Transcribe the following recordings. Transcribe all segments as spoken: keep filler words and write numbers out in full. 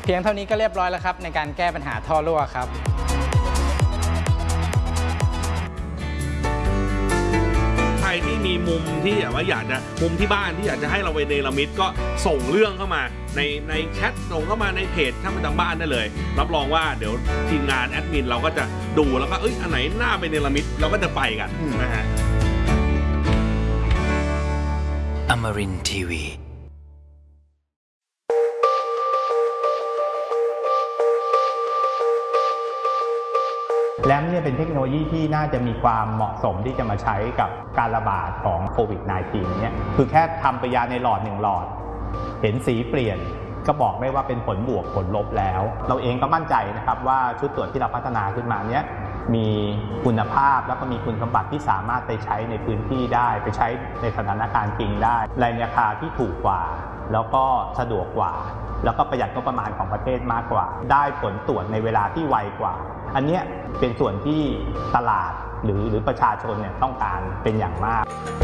เพียงเท่านี้ก็เรียบร้อยแล้วครับในการแก้ปัญหาท่อรั่วครับใครที่มีมุมที่แบบว่าอยากจะมุมที่บ้านที่อยากจะให้เราไปเนรมิตก็ส่งเรื่องเข้ามาในในแชทส่งเข้ามาในเพจช่างประจำบ้านได้เลยรับรองว่าเดี๋ยวทีมงานแอดมินเราก็จะดูแล้วก็เอ้ยอันไหนน่าไปเนรมิตเราก็จะไปกันนะฮะ Amarin ที วีแรมเนี่ยเป็นเทคโนโลยีที่น่าจะมีความเหมาะสมที่จะมาใช้กับการระบาดของโควิด สิบเก้า เนี่ยคือแค่ทำปฏิกิริยาในหลอดหนึ่งหลอดเห็นสีเปลี่ยนก็บอกได้ว่าเป็นผลบวกผลลบแล้วเราเองก็มั่นใจนะครับว่าชุดตรวจที่เราพัฒนาขึ้นมาเนี้ยมีคุณภาพแล้วก็มีคุณสมบัติที่สามารถไปใช้ในพื้นที่ได้ไปใช้ในสถานการณ์จริงได้ในราคาที่ถูกกว่าแล้วก็สะดวกกว่าแล้วก็ประหยัดงบประมาณของประเทศมากกว่าได้ผลตรวจในเวลาที่ไวกว่าอันนี้เป็นส่วนที่ตลาดหรือหรือประชาชนเนี่ยต้องการเป็นอย่างมาก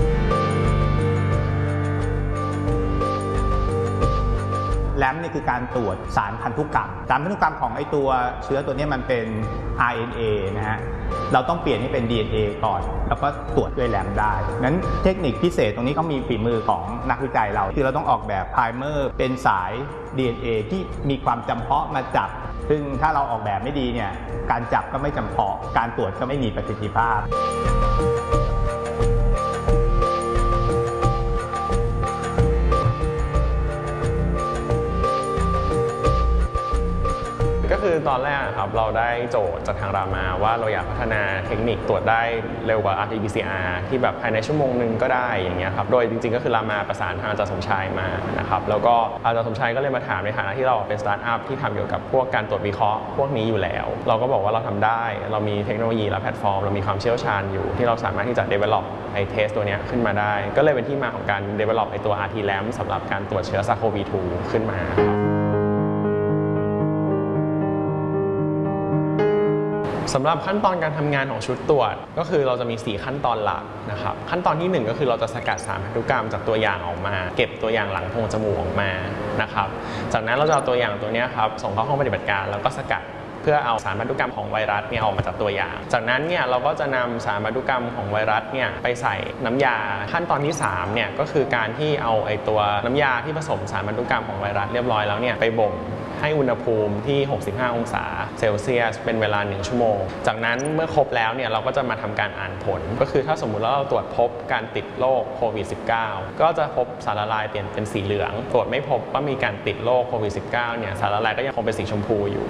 แรมนี่คือการตรวจสารพันธุกรรมสารพันธุกรรมของไอตัวเชื้อตัวนี้มันเป็น อาร์ เอ็น เอ นะฮะเราต้องเปลี่ยนให้เป็น ดี เอ็น เอ ก่อนแล้วก็ตรวจด้วยแรมได้งั้นเทคนิคพิเศษตรงนี้ก็มีฝีมือของนักวิจัยเราคือเราต้องออกแบบไพรเมอร์เป็นสาย ดี เอ็น เอ ที่มีความจำเพาะมาจับซึ่งถ้าเราออกแบบไม่ดีเนี่ยการจับก็ไม่จำเพาะการตรวจก็ไม่มีประสิทธิภาพก็คือตอนแรกครับเราได้โจทย์จากทางรามาว่าเราอยากพัฒนาเทคนิคตรวจได้เร็วกว่า อาร์ ที พี ซี อาร์ ที่แบบภายในชั่วโมงหนึ่งก็ได้อย่างเงี้ยครับโดยจริงๆก็คือรามาประสานทางอาจารย์สมชายมานะครับแล้วก็อาจารย์สมชายก็เลยมาถามในฐานะที่เราเป็นสตาร์ทอัพที่ทำเกี่ยวกับพวกการตรวจวิเคราะห์พวกนี้อยู่แล้วเราก็บอกว่าเราทำได้เรามีเทคโนโลยีและแพลตฟอร์มเรามีความเชี่ยวชาญอยู่ที่เราสามารถที่จะ develop ไอ้เทสตัวนี้ขึ้นมาได้ก็เลยเป็นที่มาของการ develop ไอ้ตัว อาร์ ที แรม สำหรับการตรวจเชื้อ ซาร์ส โควี ทู ขึ้นมาสำหรับขั้นตอนการทำงานของชุดตรวจก็คือเราจะมีสี่ขั้นตอนหลักนะครับขั้นตอนที่หนึ่งก็คือเราจะสกัดสารพันธุกรรมจากตัวอย่างออกมาเก็บตัวอย่างหลังโพรงจมูกออกมานะครับจากนั้นเราจะเอาตัวอย่างตัวนี้ครับส่งเข้าห้องปฏิบัติการแล้วก็สกัดเพื่อเอาสารพันธุกรรมของไวรัสเนี่ยออกมาจากตัวอย่างจากนั้นเนี่ยเราก็จะนำสารพันธุกรรมของไวรัสเนี่ยไปใส่น้ำยาขั้นตอนที่สามเนี่ยก็คือการที่เอาไอตัวน้ำยาที่ผสมสารพันธุกรรมของไวรัสเรียบร้อยแล้วเนี่ยไปบ่มให้อุณหภูมิที่หกสิบห้าองศาเซลเซียสเป็นเวลาหนึ่งชั่วโมงจากนั้นเมื่อครบแล้วเนี่ยเราก็จะมาทำการอ่านผลก็คือถ้าสมมุติว่าเราตรวจพบการติดโรคโควิด สิบเก้า ก็จะพบสารละลายเปลี่ยนเป็นสีเหลืองตรวจไม่พบว่ามีการติดโรคโควิด สิบเก้า เนี่ยสารละลายก็ยังคงเป็นสีชมพูอยู่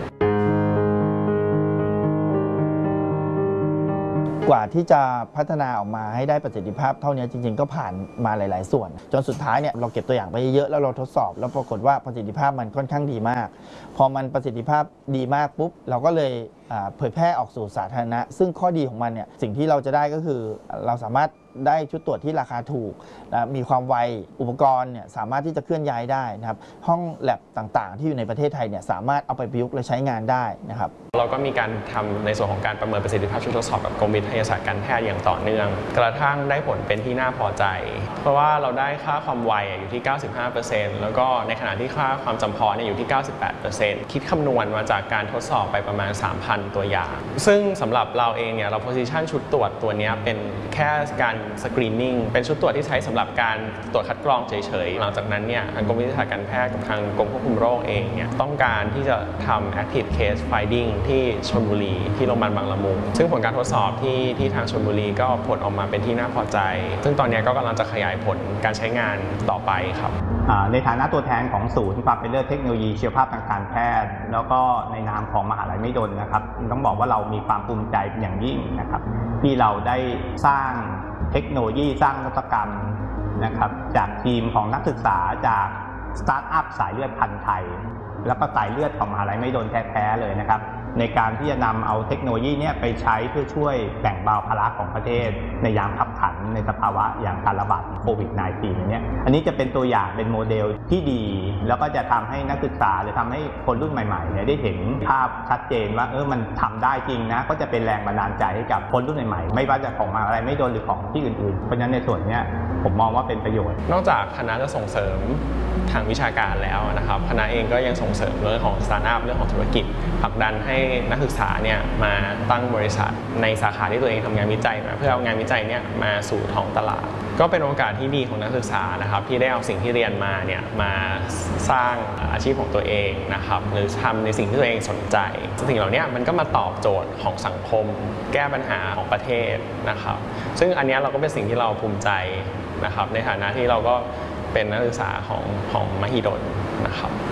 กว่าที่จะพัฒนาออกมาให้ได้ประสิทธิภาพเท่านี้จริงๆก็ผ่านมาหลายๆส่วนจนสุดท้ายเนี่ยเราเก็บตัวอย่างไปเยอะแล้วเราทดสอบแล้วปรากฏว่าประสิทธิภาพมันค่อนข้างดีมากพอมันประสิทธิภาพดีมากปุ๊บเราก็เลยเผยแพร่ออกสู่สาธารณะซึ่งข้อดีของมันเนี่ยสิ่งที่เราจะได้ก็คือเราสามารถได้ชุดตรวจที่ราคาถูกนะมีความไวอุปกรณ์เนี่ยสามารถที่จะเคลื่อนย้ายได้นะครับห้องแลบต่างๆที่อยู่ในประเทศไทยเนี่ยสามารถเอาไปประยุกต์และใช้งานได้นะครับเราก็มีการทำในส่วนของการประเมินประสิทธิภาพชุดทดสอบกับกรมวิทยาศาสตร์การแพทย์อย่างต่อเนื่องกระทั่งได้ผลเป็นที่น่าพอใจเพราะว่าเราได้ค่าความไวอยู่ที่ เก้าสิบห้าเปอร์เซ็นต์ แล้วก็ในขณะที่ค่าความจำเพาะเนี่ยอยู่ที่ เก้าสิบแปดเปอร์เซ็นต์ คิดคำนวณมาจากการทดสอบไปประมาณ สามพัน ตัวอย่างซึ่งสำหรับเราเองเนี่ยเรา position ชุดตรวจตัวนี้เป็นแค่การ screening เป็นชุดตรวจที่ใช้สำหรับการตรวจคัดกรองเฉยๆหลังจากนั้นเนี่ยทางกรมวิทยาศาสตร์การแพทย์กับทางกรมควบคุมโรคเองเนี่ยต้องการที่จะทำ active case finding ที่ชลบุรีที่โรงพยาบาลบางละมุงซึ่งผลการทดสอบที่ที่ทางชลบุรีก็ผลออกมาเป็นที่น่าพอใจซึ่งตอนนี้ก็กำลังจะขยายผลการใช้งานต่อไปครับในฐานะตัวแทนของศูนย์ความเป็นเลิศเทคโนโลยีชีวภาพทางการแพทย์แล้วก็ในนามของมหาลัยมหิดลนะครับต้องบอกว่าเรามีความภูมิใจเป็นอย่างยิ่งนะครับที่เราได้สร้างเทคโนโลยีสร้างนวัตกรรมนะครับจากทีมของนักศึกษาจากสตาร์ทอัพสายเลือดพันธุ์ไทยแล้วก็สายเลือดของมหาลัยมหิดลแท้ๆเลยนะครับในการที่จะนำเอาเทคโนโลยีเนี่ยไปใช้เพื่อช่วยแบ่งเบาภาระของประเทศในยามขับขันในสภาวะอย่างการระบาดโควิด สิบเก้า เนี่ยอันนี้จะเป็นตัวอย่างเป็นโมเดลที่ดีแล้วก็จะทำให้นักศึกษาหรือทำให้คนรุ่นใหม่ๆเนี่ยได้เห็นภาพชัดเจนว่าเออมันทำได้จริงนะก็จะเป็นแรงบันดาลใจให้กับคนรุ่นใหม่ๆไม่ว่าจะของมาอะไรไม่โดนหรือของที่อื่นๆเพราะฉะนั้นในส่วนนี้ผมมองว่าเป็นประโยชน์นอกจากคณะจะส่งเสริมทางวิชาการแล้วนะครับคณะเองก็ยังส่งเสริมเรื่องของสตาร์ทอัพเรื่องของธุรกิจผลักดันให้นักศึกษาเนี่ยมาตั้งบริษัทในสาขาที่ตัวเองทำงานวิจัยมาเพื่อเอางานวิจัยเนี่ยมาสู่ท้องตลาดก็เป็นโอกาสที่ดีของนักศึกษานะครับที่ได้เอาสิ่งที่เรียนมาเนี่ยมาสร้างอาชีพของตัวเองนะครับหรือทำในสิ่งที่ตัวเองสนใจสิ่งเหล่านี้มันก็มาตอบโจทย์ของสังคมแก้ปัญหาของประเทศนะครับซึ่งอันนี้เราก็เป็นสิ่งที่เราภูมิใจนะครับในฐานะที่เราก็เป็นนักศึกษาของของมหิดลนะครับ